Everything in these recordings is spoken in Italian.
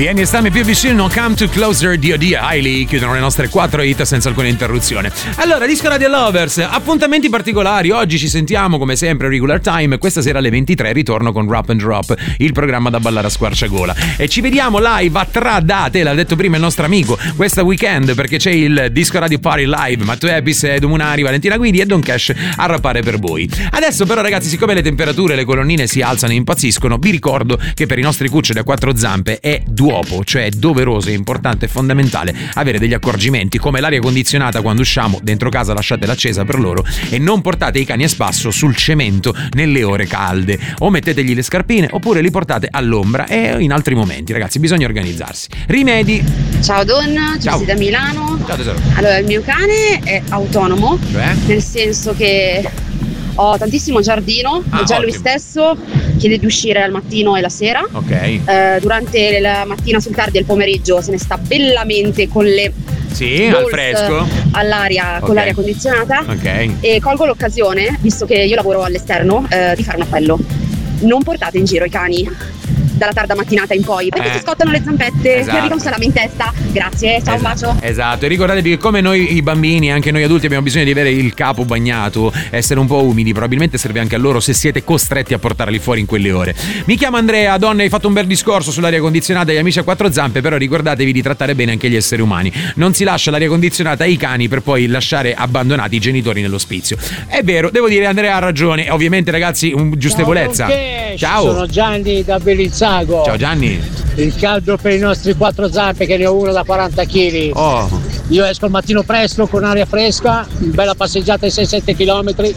Vieni e stammi più vicino, Come to Closer di Odia Hailey chiudono le nostre 4 hit senza alcuna interruzione. Allora, Disco Radio Lovers, appuntamenti particolari. Oggi ci sentiamo come sempre regular time. Questa sera alle 23 ritorno con Rap and Drop, il programma da ballare a squarciagola. E ci vediamo live a 3 date, l'ha detto prima il nostro amico, questa weekend, perché c'è il Disco Radio Party live. Matteo Epis, Edo Munari, Valentina Guidi e Don Cash a rappare per voi. Adesso però ragazzi, siccome le temperature, le colonnine si alzano e impazziscono, vi ricordo che per i nostri cuccioli a 4 zampe è duopo, cioè è doveroso, è importante, è fondamentale avere degli accorgimenti come l'aria condizionata. Quando usciamo dentro casa lasciatela accesa per loro e non portate i cani a spasso sul cemento nelle ore calde, o mettetegli le scarpine oppure li portate all'ombra e in altri momenti. Ragazzi, bisogna organizzarsi. Rimedi. Ciao Don, Giussi da Milano. Ciao tesoro. Allora, il mio cane è autonomo, cioè? Nel senso che ho tantissimo giardino, già ottimo. lui stesso chiede di uscire al mattino e la sera. Ok. Durante la mattina sul tardi e il pomeriggio se ne sta bellamente con le al fresco, all'aria, okay, con l'aria condizionata. Ok. E colgo l'occasione, visto che io lavoro all'esterno, di fare un appello: non portate in giro i cani dalla tarda mattinata in poi, perché si scottano le zampette, esatto, mi arriva un salame in testa. Grazie, ciao, un bacio. Esatto, e ricordatevi che come noi i bambini, anche noi adulti abbiamo bisogno di avere il capo bagnato, essere un po' umidi, probabilmente serve anche a loro se siete costretti a portarli fuori in quelle ore. Mi chiamo Andrea, donne, hai fatto un bel discorso sull'aria condizionata agli amici a 4 zampe, però ricordatevi di trattare bene anche gli esseri umani. Non si lascia l'aria condizionata ai cani per poi lasciare abbandonati i genitori nell'ospizio. È vero, devo dire, Andrea ha ragione, ovviamente ragazzi, giustevolezza. Ciao. Sono Gianni da Bellizzago. Ciao Gianni. Il caldo per i nostri 4 zampe, che ne ho uno da 40 kg. Oh. Io esco al mattino presto con aria fresca, bella passeggiata di 6-7 km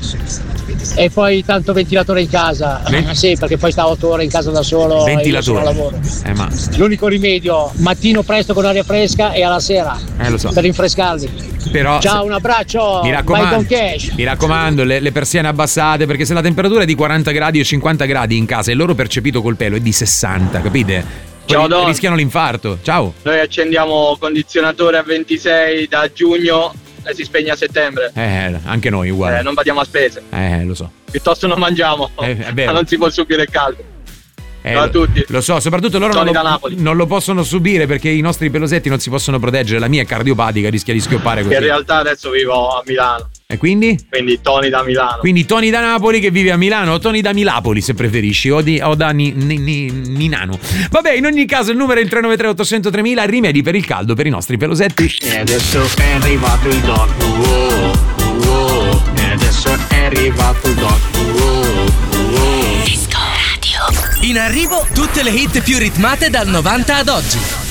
e poi tanto ventilatore in casa. Sì, perché poi sta 8 ore in casa da solo. Ventilatore. E io lavoro. Ma l'unico rimedio, mattino presto con aria fresca e alla sera. Lo so. Per rinfrescarli. Però, ciao, un abbraccio. Mi raccomando, le persiane abbassate, perché se la temperatura è di 40 gradi o 50 gradi in casa e il loro percepito col pelo è di 60, capite? Ciao, Don. Rischiano l'infarto. Ciao. Noi accendiamo condizionatore a 26 da giugno e si spegne a settembre. Anche noi uguale. Non badiamo a spese. Lo so. Piuttosto non mangiamo. Ma non si può subire il caldo. Ciao a tutti. Lo so, soprattutto loro non lo possono subire perché i nostri pelosetti non si possono proteggere. La mia è cardiopatica, rischia di schioppare così. In realtà adesso vivo a Milano. E quindi? Quindi Tony da Milano. Quindi Tony da Napoli che vive a Milano, o Tony da Milapoli se preferisci, o da Ninano. Vabbè, in ogni caso il numero è il 393 800 3000, rimedi per il caldo per i nostri pelosetti. E adesso è arrivato il doc. E adesso è arrivato il doc. Disco Radio. In arrivo tutte le hit più ritmate dal 90 ad oggi.